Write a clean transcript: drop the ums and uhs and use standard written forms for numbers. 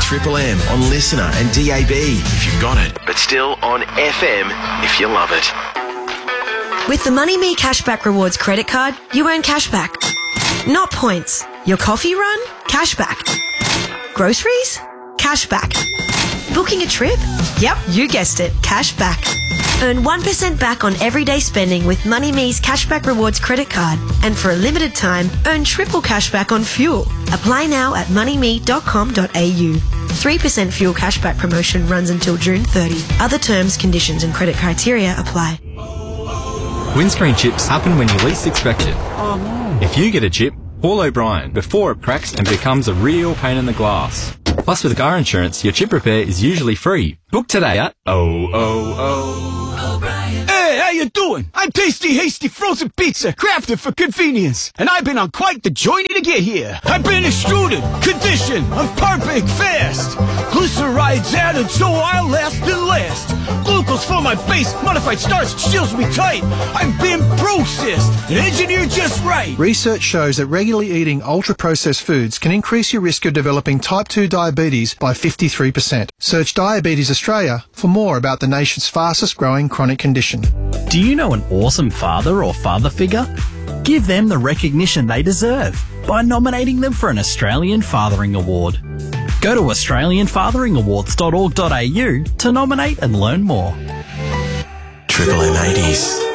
Triple M on Listener and DAB if you've got it, but still on FM if you love it. With the MoneyMe Cashback Rewards credit card, you earn cashback. Not points. Your coffee run? Cashback. Groceries? Cashback. Booking a trip? Yep, you guessed it. Cashback. Earn 1% back on everyday spending with MoneyMe's Cashback Rewards credit card. And for a limited time, earn triple cashback on fuel. Apply now at moneyme.com.au. 3% fuel cashback promotion runs until June 30. Other terms, conditions and credit criteria apply. Windscreen chips happen when you least expect it. Oh no. If you get a chip, call O'Brien before it cracks and becomes a real pain in the glass. Plus, with car insurance, your chip repair is usually free. Book today at O'Brien. Hey, how you doing? I'm Tasty Hasty Frozen Pizza, crafted for convenience. And I've been on quite the journey to get here. I've been extruded, conditioned, I'm perfect fast. Glycerides added so I'll last and last. Glucose for my base, modified starch shields me tight. I've been processed and engineered just right. Research shows that regularly eating ultra-processed foods can increase your risk of developing type 2 diabetes by 53%. Search Diabetes Australia for more about the nation's fastest growing chronic condition. Do you know an awesome father or father figure? Give them the recognition they deserve by nominating them for an Australian Fathering Award. Go to australianfatheringawards.org.au to nominate and learn more. Triple M 80s.